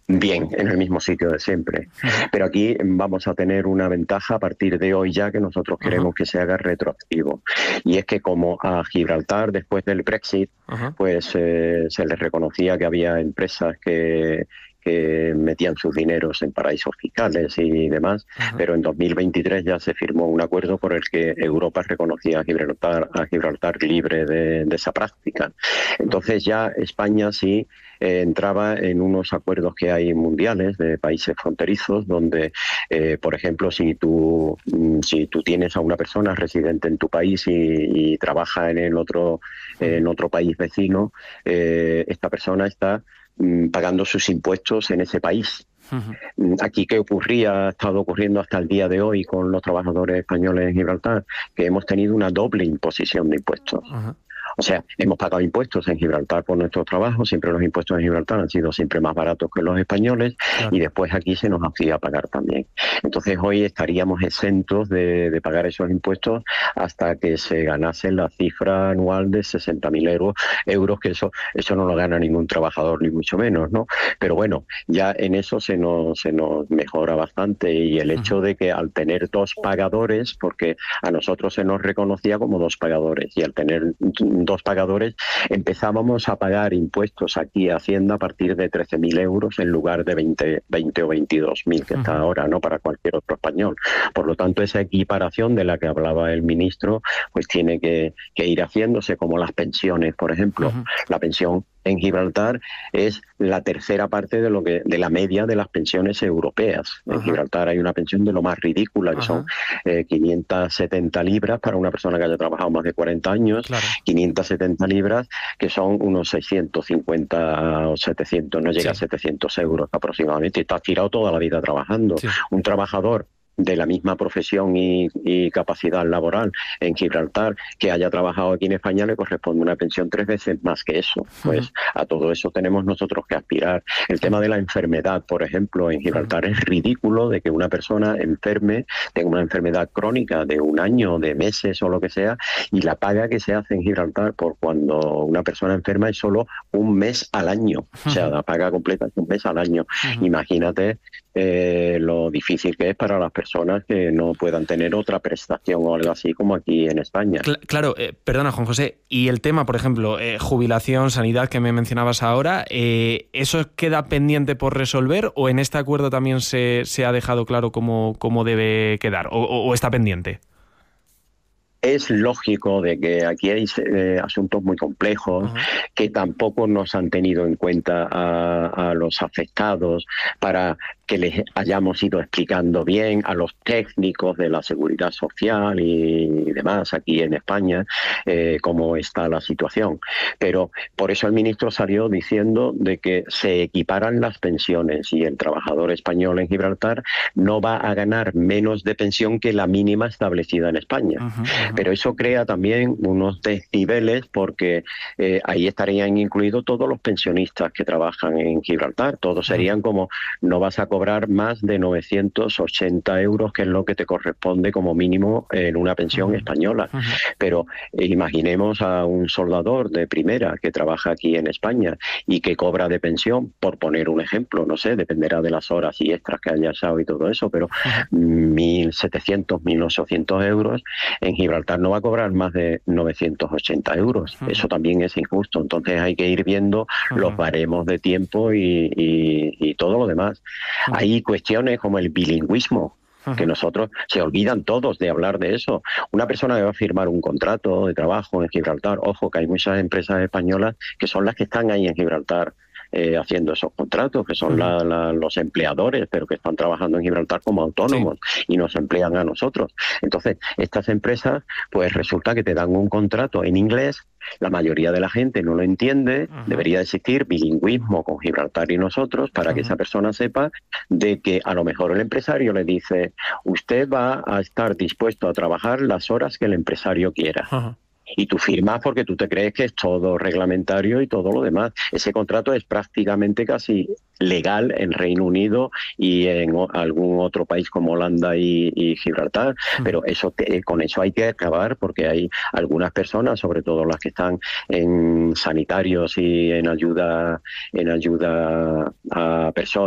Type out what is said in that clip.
bien, en el mismo sitio de siempre. Pero aquí vamos a tener una ventaja a partir de hoy ya que nosotros Ajá, queremos que se haga retroactivo. Y es que como a Gibraltar, después del Brexit, ajá, pues se les reconocía que había empresas que metían sus dineros en paraísos fiscales y demás, ajá. pero en 2023 ya se firmó un acuerdo por el que Europa reconocía a Gibraltar libre de esa práctica. Entonces ya España sí entraba en unos acuerdos que hay mundiales de países fronterizos donde, por ejemplo, si tú tienes a una persona residente en tu país y trabaja en otro país vecino, esta persona está pagando sus impuestos en ese país. Aquí, ¿qué ocurría? Ha estado ocurriendo hasta el día de hoy con los trabajadores españoles en Gibraltar, que hemos tenido una doble imposición de impuestos. Ajá, O sea, hemos pagado impuestos en Gibraltar por nuestros trabajos, siempre los impuestos en Gibraltar han sido siempre más baratos que los españoles y claro. después aquí se nos hacía pagar también. Entonces hoy estaríamos exentos de pagar esos impuestos hasta que se ganase la cifra anual de 60.000 euros, que eso no lo gana ningún trabajador ni mucho menos, ¿no? Pero bueno, ya en eso se nos mejora bastante y el Ujú, hecho de que al tener dos pagadores, porque a nosotros se nos reconocía como dos pagadores y al tener dos pagadores empezábamos a pagar impuestos aquí a Hacienda a partir de 13.000 euros en lugar de 20 o 22.000 que está ujú, ahora, ¿no? Para cualquier otro español. Por lo tanto, esa equiparación de la que hablaba el ministro, pues tiene que ir haciéndose, como las pensiones, por ejemplo. ujú. La pensión en Gibraltar es la tercera parte de la media de las pensiones europeas. En Ajá, Gibraltar hay una pensión de lo más ridícula, que son ajá, 570 libras para una persona que haya trabajado más de 40 años, claro. 570 libras, que son unos 650 o 700, no llega a Sí, 700 euros aproximadamente. Y estás tirado toda la vida trabajando. sí. Un trabajador de la misma profesión y capacidad laboral en Gibraltar que haya trabajado aquí en España le corresponde una pensión 3 veces más que eso. Ujú, Pues a todo eso tenemos nosotros que aspirar. El tema ujú, de la enfermedad, por ejemplo, en ujú, Gibraltar es ridículo de que una persona enferme, tenga una enfermedad crónica de un año, de meses o lo que sea, y la paga que se hace en Gibraltar por cuando una persona enferma es solo un mes al año. O sea, ujú, la paga completa es un mes al año. ujú. Imagínate lo difícil que es para las personas que no puedan tener otra prestación o algo así como aquí en España. Claro, perdona, Juan José, y el tema, por ejemplo, jubilación, sanidad que me mencionabas ahora, ¿eso queda pendiente por resolver o en este acuerdo también se ha dejado claro cómo debe quedar o está pendiente? Es lógico de que aquí hay asuntos muy complejos Ajá, que tampoco nos han tenido en cuenta a los afectados para que les hayamos ido explicando bien a los técnicos de la seguridad social y demás aquí en España cómo está la situación. Pero por eso el ministro salió diciendo de que se equiparan las pensiones y el trabajador español en Gibraltar no va a ganar menos de pensión que la mínima establecida en España. ujú, ujú, Pero eso crea también unos desniveles porque ahí estarían incluidos todos los pensionistas que trabajan en Gibraltar. Todos serían como, no vas a cobrar más de 980 euros, que es lo que te corresponde como mínimo en una pensión ujú, española. ujú, Pero imaginemos a un soldador de primera que trabaja aquí en España y que cobra de pensión, por poner un ejemplo, no sé, dependerá de las horas y extras que haya echado y todo eso, pero ujú, 1.700, 1.800 euros, en Gibraltar no va a cobrar más de 980 euros. ujú, Eso también es injusto. Entonces hay que ir viendo los ujú, baremos de tiempo y todo lo demás. ujú, Hay cuestiones como el bilingüismo, que ujú, nosotros se olvidan todos de hablar de eso. Una persona que va a firmar un contrato de trabajo en Gibraltar, ojo que hay muchas empresas españolas que son las que están ahí en Gibraltar haciendo esos contratos, que son ujú. los empleadores, pero que están trabajando en Gibraltar como Sí. autónomos y nos emplean a nosotros. Entonces, estas empresas, pues resulta que te dan un contrato en inglés, la mayoría de la gente no lo entiende, Ujú, debería existir bilingüismo con Gibraltar y nosotros para que ujú, esa persona sepa de que a lo mejor el empresario le dice, usted va a estar dispuesto a trabajar las horas que el empresario quiera. ujú. Y tú firmas porque tú te crees que es todo reglamentario y todo lo demás. Ese contrato es prácticamente casi legal en Reino Unido y en algún otro país como Holanda y Gibraltar, Ujú, pero con eso hay que acabar porque hay algunas personas, sobre todo las que están en sanitarios y en ayuda a personas